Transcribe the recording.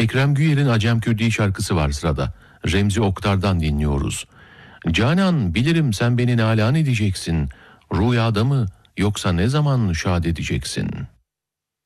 Ekrem Güyer'in Acem Kürdi şarkısı var sırada. Remzi Oktar'dan dinliyoruz. Canan bilirim sen beni nalan edeceksin. Rüyada mı yoksa ne zaman şad edeceksin?